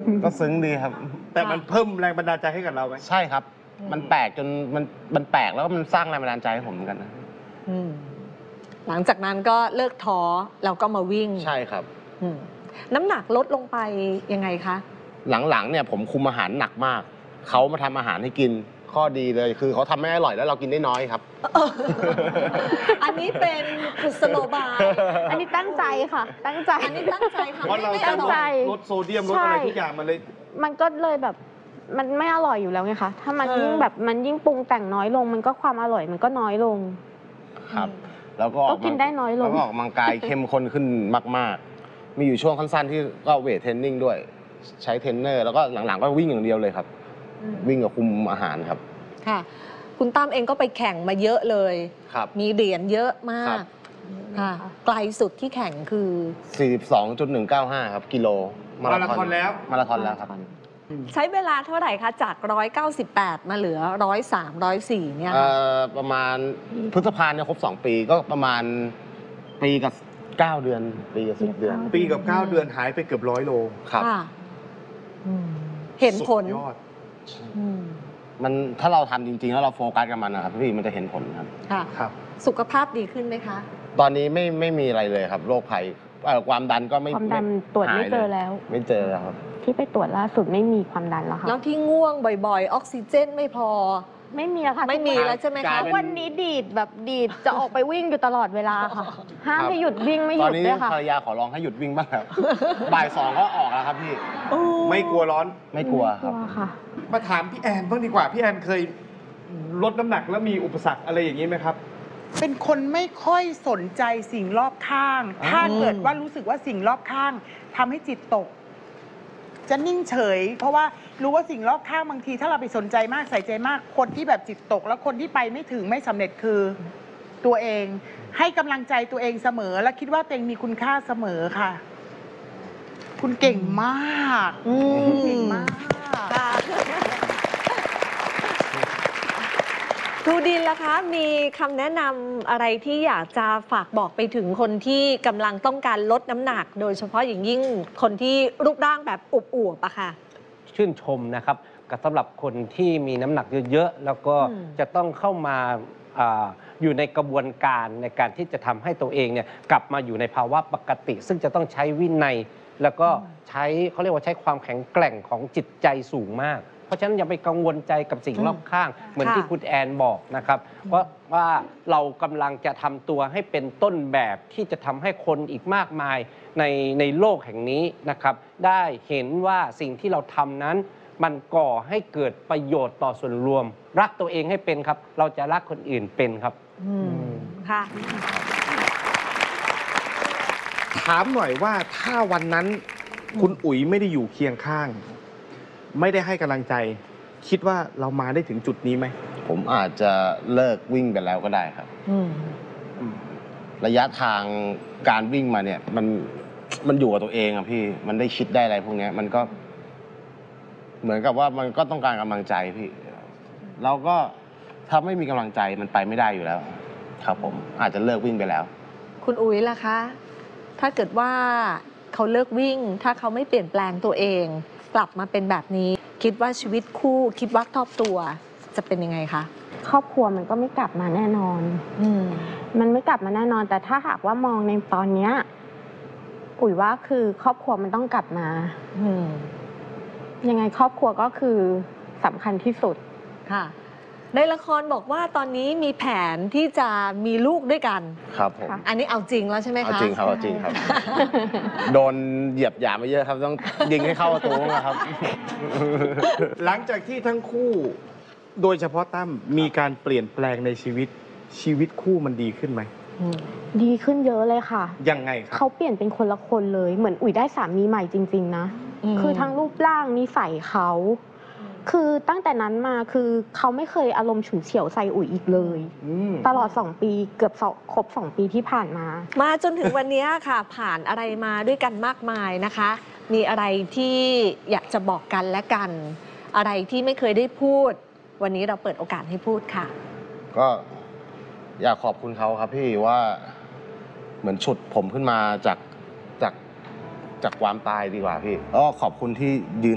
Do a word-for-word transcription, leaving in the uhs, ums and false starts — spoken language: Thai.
ก็ซึ้งดีครับแต่มันเพิ่มแรงบันดาลใจให้กับเราไหมใช่ครับมันแปลกจนมันมันแปลกแล้วก็มันสร้างแรงบันดาลใจให้ผมเหมือนกันนะหลังจากนั้นก็เลิกท้อแล้วก็มาวิ่งใช่ครับน้ำหนักลดลงไปยังไงคะหลังๆเนี่ยผมคุมอาหารหนักมากเขามาทำอาหารให้กินข้อดีเลยคือเขาทำไม่อร่อยแล้วเรากินได้น้อยครับอันนี้เป็นกุศโลบายอันนี้ตั้งใจค่ะตั้งใจอันนี้ตั้งใจค่ะเพราะเราตั้งใจลดโซเดียมลดอะไรทุกอย่างมันเลยมันก็เลยแบบมันไม่อร่อยอยู่แล้วไงคะถ้ามันยิ่งแบบมันยิ่งปรุงแต่งน้อยลงมันก็ความอร่อยมันก็น้อยลงครับแล้วก็กินได้น้อยลงแล้วก็ออกกำลังกายเข้มข้นขึ้นมากๆมีอยู่ช่วงสั้นๆที่ก็เวทเทรนนิ่งด้วยใช้เทรนเนอร์แล้วก็หลังๆก็วิ่งอย่างเดียวเลยครับวิ่งกับคุมอาหารครับค่ะคุณตั้มเองก็ไปแข่งมาเยอะเลยครับมีเหรียญเยอะมากค่ะไกลสุดที่แข่งคือสี่สิบสองจุดหนึ่งเก้าห้า ครับกิโลมาราธอนแล้วมาราธอนแล้วครับใช้เวลาเท่าไหร่คะจากหนึ่งร้อยเก้าสิบแปดมาเหลือหนึ่งร้อยสาม หนึ่งร้อยสี่เนี่ยค่ะประมาณพฤษภาเนี่ยครบสองปีก็ประมาณปีกับเก้าเดือนปีกับสิบเดือนปีกับเก้าเดือนหายไปเกือบร้อยโลครับเห็นผลยอดมันถ้าเราทำจริงๆแล้วเราโฟกัสกับมันนะครับพี่มันจะเห็นผลครับค่ะครับสุขภาพดีขึ้นไหมคะตอนนี้ไม่ไม่มีอะไรเลยครับโรคภัยความดันก็ไม่ความดันตรวจไม่เจอแล้วไม่เจอแล้วครับที่ไปตรวจล่าสุดไม่มีความดันแล้วค่ะแล้วที่ง่วงบ่อยๆออกซิเจนไม่พอไม่มีแล้วค่ะไม่มีแล้วใช่ไหมคะวันนี้ดีดแบบดีดจะออกไปวิ่งอยู่ตลอดเวลาค่ะห้ามให้หยุดวิ่งไม่หยุดเลยค่ะตอนนี้ภรรยาขอร้องให้หยุดวิ่งบ้างครับบ่ายสองก็ออกแล้วครับพี่ไม่กลัวร้อนไม่กลัวครับมาถามพี่แอนบ้างดีกว่าพี่แอนเคยลดน้ำหนักแล้วมีอุปสรรคอะไรอย่างนี้ไหมครับเป็นคนไม่ค่อยสนใจสิ่งรอบข้างถ้าเกิดว่ารู้สึกว่าสิ่งรอบข้างทำให้จิตตกจะนิ่งเฉยเพราะว่ารู้ว่าสิ่งรอบข้างบางทีถ้าเราไปสนใจมากใส่ใจมากคนที่แบบจิตตกแล้วคนที่ไปไม่ถึงไม่สำเร็จคือตัวเองให้กำลังใจตัวเองเสมอและคิดว่าตัวเองมีคุณค่าเสมอค่ะคุณเก่งมากเก่งมากครูดินล่ะคะมีคำแนะนำอะไรที่อยากจะฝากบอกไปถึงคนที่กำลังต้องการลดน้ำหนักโดยเฉพาะอย่างยิ่งคนที่รูปร่างแบบอวบๆอะค่ะชื่นชมนะครับกับสำหรับคนที่มีน้ำหนักเยอะๆแล้วก็จะต้องเข้ามาออยู่ในกระบวนการในการที่จะทำให้ตัวเองเนี่ยกลับมาอยู่ในภาวะปกติซึ่งจะต้องใช้วินัยแล้วก็ใช้เขาเรียกว่าใช้ความแข็งแกร่งของจิตใจสูงมากเพราะฉะนั้นอย่าไปกังวลใจกับสิ่งรอบข้างเหมือนที่คุณแอนบอกนะครับเพราะว่าเรากำลังจะทำตัวให้เป็นต้นแบบที่จะทำให้คนอีกมากมายในในโลกแห่งนี้นะครับได้เห็นว่าสิ่งที่เราทำนั้นมันก่อให้เกิดประโยชน์ต่อส่วนรวมรักตัวเองให้เป็นครับเราจะรักคนอื่นเป็นครับค่ะถามหน่อยว่าถ้าวันนั้นคุณอุ๋ยไม่ได้อยู่เคียงข้างไม่ได้ให้กำลังใจคิดว่าเรามาได้ถึงจุดนี้ไหมผมอาจจะเลิกวิ่งไปแล้วก็ได้ครับระยะทางการวิ่งมาเนี่ยมันมันอยู่กับตัวเองอะพี่มันได้คิดได้อะไรพวกนี้มันก็เหมือนกับว่ามันก็ต้องการกำลังใจพี่เราก็ถ้าไม่มีกำลังใจมันไปไม่ได้อยู่แล้วครับผมอาจจะเลิกวิ่งไปแล้วคุณอุ๋ยล่ะคะถ้าเกิดว่าเขาเลิกวิ่งถ้าเขาไม่เปลี่ยนแปลงตัวเองกลับมาเป็นแบบนี้คิดว่าชีวิตคู่คิดว่าครอบครัวจะเป็นยังไงคะครอบครัวมันก็ไม่กลับมาแน่นอนอืมมันไม่กลับมาแน่นอนแต่ถ้าหากว่ามองในตอนเนี้ยอุ๋ยว่าคือครอบครัวมันต้องกลับมาอืมยังไงครอบครัวก็คือสำคัญที่สุดค่ะในละครบอกว่าตอนนี้มีแผนที่จะมีลูกด้วยกันครับผมอันนี้เอาจริงแล้วใช่ไหมคะเอาจริงครับเอาจริงครับโดนเหยียบหยามมาเยอะครับต้องยิงให้เข้าประตูนะครับหลังจากที่ทั้งคู่โดยเฉพาะตั้มมีการเปลี่ยนแปลงในชีวิตชีวิตคู่มันดีขึ้นไหมดีขึ้นเยอะเลยค่ะยังไงครับเขาเปลี่ยนเป็นคนละคนเลยเหมือนอุ๋ยได้สามีใหม่จริงๆนะคือทั้งรูปร่างนิสัยเขาคือตั้งแต่นั้นมาคือเขาไม่เคยอารมณ์ฉุนเฉียวใส่อุ๋ยอีกเลยตลอดสองปีเกือบครบสองปีที่ผ่านมามาจนถึงวันนี้ค่ะผ่านอะไรมาด้วยกันมากมายนะคะมีอะไรที่อยากจะบอกกันและกันอะไรที่ไม่เคยได้พูดวันนี้เราเปิดโอกาสให้พูดค่ะก็อยากขอบคุณเขาครับพี่ว่าเหมือนฉุดผมขึ้นมาจากจากจากความตายดีกว่าพี่แล้วก็ขอบคุณที่ยืน